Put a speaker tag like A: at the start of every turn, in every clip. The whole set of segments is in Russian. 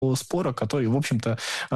A: спора, который, в общем-то,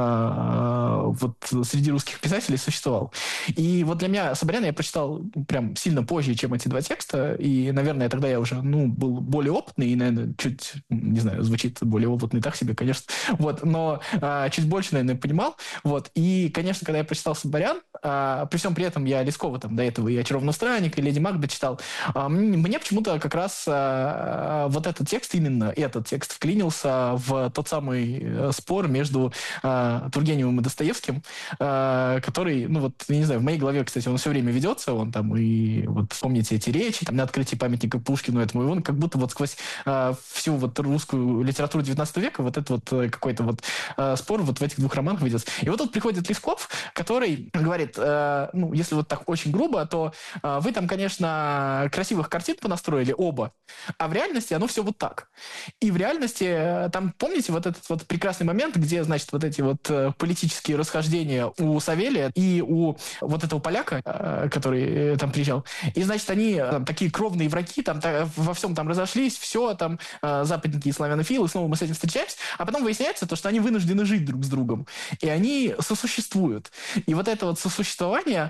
A: вот среди русских писателей существовал. И вот для меня Соборяна я прочитал прям сильно позже, чем эти два текста, и, наверное, тогда я уже, был более опытный, и, наверное, чуть, не знаю, звучит более опытный так себе, конечно, вот, но чуть больше, наверное, понимал, вот, и, конечно, когда я прочитал Соборян, при всем при этом я Лескова там до этого и «Очарованного странника», и «Леди Макбет» читал, мне почему-то как раз вот этот текст, именно этот текст вклинился в тот самый спор между Тургеневым и Достоевским, который, я не знаю, в моей голове, кстати, он все время ведется, он там и вот помните эти речи там, на открытии памятника Пушкину этому, и он как будто вот сквозь всю вот русскую литературу 19 века вот этот вот какой-то вот спор вот в этих двух романах ведется. И вот тут приходит Лесков, который говорит, если вот так очень грубо, то вы там, конечно, красивых картин понастроили оба, а в реальности оно все вот так. И в реальности там, помните, вот этот вот прекрасный момент, где, значит, вот эти вот политические расхождения у Савелия и у вот этого поляка, который там приезжал. И, значит, они там, такие кровные враги, там во всем там разошлись, все, там западники и славянофилы, снова мы с этим встречаемся, а потом выясняется то, что они вынуждены жить друг с другом. И они сосуществуют. И вот это вот сосуществование,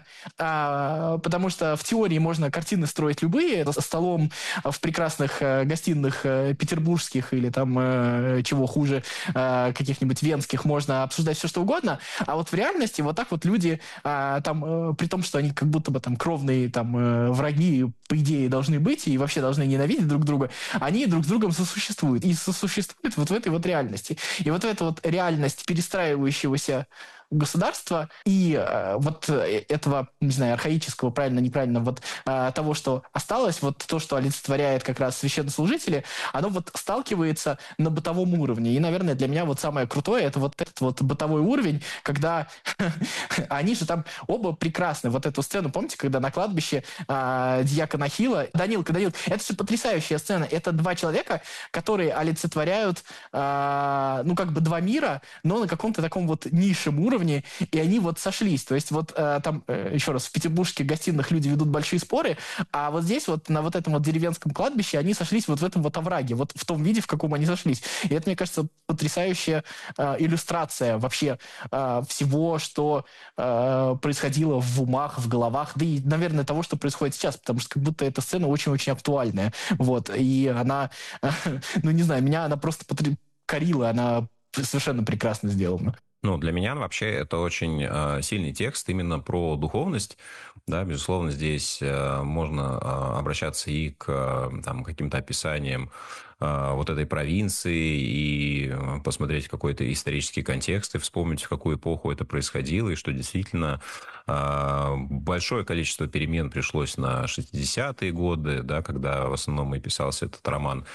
A: потому что в теории можно картины строить любые, за столом в прекрасных гостиных петербургских или там чего хуже, каких-нибудь венских можно обсуждать все, что угодно, а вот в реальности вот так вот люди при том, что они как будто бы там кровные там враги, по идее, должны быть и вообще должны ненавидеть друг друга, они друг с другом сосуществуют. И сосуществуют вот в этой вот реальности. И вот эта вот реальность перестраивающегося государства и вот этого, не знаю, архаического, правильно, неправильно, вот того, что осталось, вот то, что олицетворяет как раз священнослужители, оно вот сталкивается на бытовом уровне. И, наверное, для меня вот самое крутое, это вот этот вот бытовой уровень, когда они же там оба прекрасны. Вот эту сцену, помните, когда на кладбище дьякон Ахилла, Данилка, это же потрясающая сцена. Это два человека, которые олицетворяют, как бы два мира, но на каком-то таком вот низшем уровне, и они вот сошлись. То есть вот там, еще раз, в петербургских гостиных люди ведут большие споры, а вот здесь вот на вот этом вот деревенском кладбище они сошлись вот в этом вот овраге, вот в том виде, в каком они сошлись. И это, мне кажется, потрясающая иллюстрация вообще всего, что происходило в умах, в головах, да и, наверное, того, что происходит сейчас, потому что как будто эта сцена очень-очень актуальная. Вот. И она, не знаю, меня она просто покорила, она совершенно прекрасно сделана.
B: Для меня вообще это очень сильный текст именно про духовность. Да, безусловно, здесь можно обращаться и к каким-то описаниям вот этой провинции и посмотреть какой-то исторический контекст и вспомнить, в какую эпоху это происходило, и что действительно большое количество перемен пришлось на 60-е годы, да, когда в основном и писался этот роман.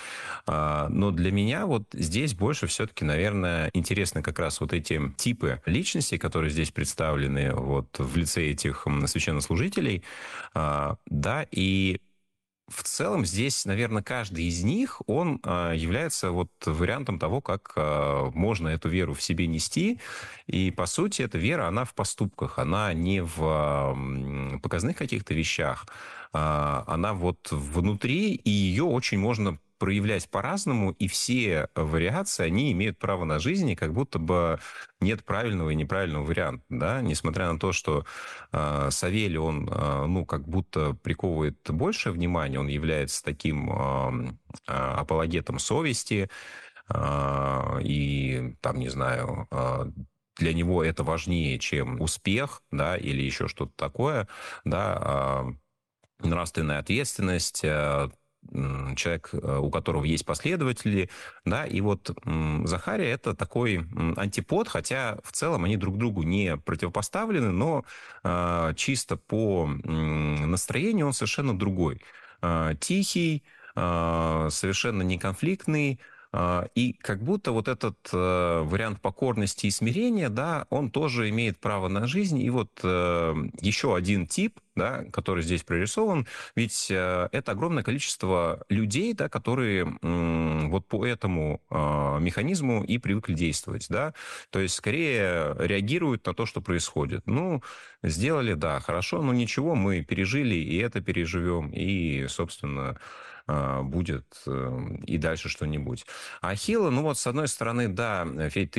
B: Но для меня вот здесь больше все-таки, наверное, интересны как раз вот эти типы личностей, которые здесь представлены вот в лице этих священнослужителей, да, и в целом здесь, наверное, каждый из них, он является вот вариантом того, как можно эту веру в себе нести. И, по сути, эта вера, она в поступках, она не в показных каких-то вещах, она вот внутри, и ее очень можно проявлять по-разному, и все вариации, они имеют право на жизнь, и как будто бы нет правильного и неправильного варианта, да, несмотря на то, что Савелий, он, как будто приковывает больше внимания, он является таким апологетом совести, и, там, не знаю, для него это важнее, чем успех, да, или еще что-то такое, да, нравственная ответственность, человек, у которого есть последователи, да, и вот Захария это такой антипод, хотя в целом они друг другу не противопоставлены, но чисто по настроению он совершенно другой. Тихий, совершенно неконфликтный, и как будто вот этот вариант покорности и смирения, да, он тоже имеет право на жизнь. И вот еще один тип, да, который здесь прорисован, ведь это огромное количество людей, да, которые вот по этому механизму и привыкли действовать, да, то есть скорее реагируют на то, что происходит. Сделали, да, хорошо, но ничего, мы пережили, и это переживем, и, собственно, будет и дальше что-нибудь. А Ахилла, ну вот, с одной стороны, да, Федь,